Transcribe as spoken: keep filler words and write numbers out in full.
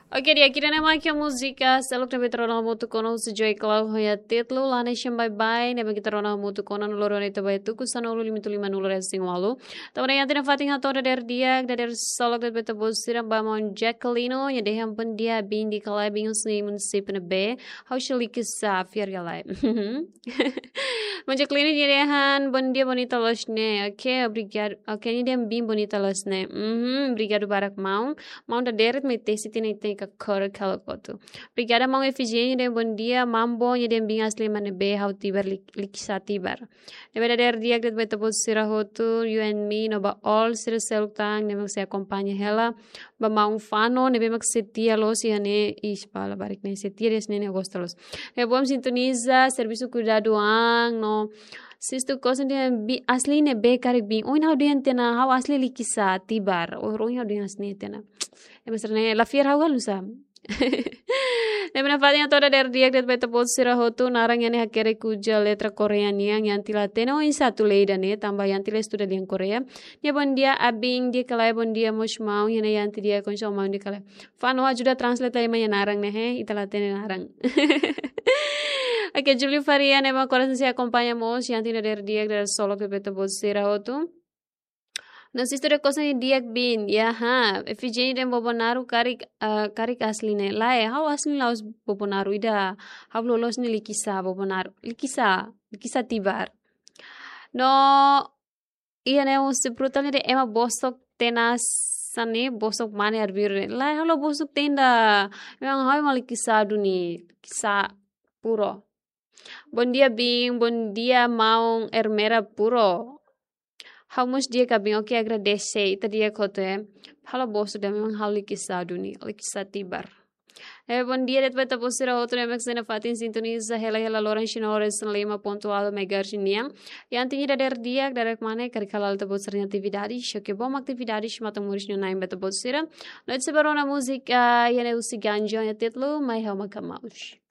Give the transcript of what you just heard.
Oke, dia kira nama kia música, selok na betrona mutu kono se joy klau hoya titlo lana sham bye bye, na bagi trona mutu kono loro ne tabai tu kusana ulu limitu lima nulu resting walu. Tawana yang tina fating hato der dia der solok der beta bosira bamon Jacquelino ya deham pun dia bin di kalai bin usni mun sip na be, how shall ikisa fiar galai. Mon Jacquelino ya dehan bon dia bonita losne, oke obrigado, oke ni dia bin bonita losne. Mhm, obrigado barak mau, mau da deret me tesi tina ita ka kor kala kotu. Brigada mau Efigênia de bom dia, mambo e de bem asli mane be how tibar likisa tibar. De beda der dia que beta bot sira hotu, you and me no ba all sira selutang ne mak se acompanha hela, ba mau fano ne be mak setia los e ne ispala barik ne setia des ne gostalos. Ne bom sintoniza serviço cuidado ang no Sistu kosan dia bi asli ne be karik bing. Oin how dia tena how asli likisa tibar. Oh roin how dia asli tena. E mesrane la fier how galusa. Ne bena fadinha toda der dia que beta pot sira hotu narang yani hakere kuja letra koreania yang tila tena oin satu leida ne tambah yang tila estuda di Korea. Dia bon dia abing dia kalai bon dia mos mau yana yang dia konso mau dia kalai. Fano ajuda translate ay maya narang ne he itala tena narang. Oke, Julio Faria, nema corazón se acompañamos, ya tiene der dia der solo que beta bosera hotu. Nas história cosa ni dia bin, ya ha, Efigênia de bobonaru karik uh, karik asli ne. Lae, how asli laos bobonaru ida, how lolos ni likisa bobonaru, likisa, likisa tibar. No, iya ne us brutal ni de ema bosok tenas sane bosok mane arbir. Lae, how lo bosok tenda, memang how mal likisa duni, kisa puro. Bon dia bing, bon dia maung ermera puro. How much dia kabing oke agradece ita dia kote. Hala bosu da memang hal likisa duni, likisa tibar. Eh bon dia det beta posira outro emek sena fatin sintoniza hela hela loran shinores lima pontual megahertz niang. Yang tinggi der dia direct mana kari kalal te posirnya atividades, que bom atividades mata muris no naim beta posira. Noite sebarona música, yene usi ganjo ya titlo, mai hau makamaush.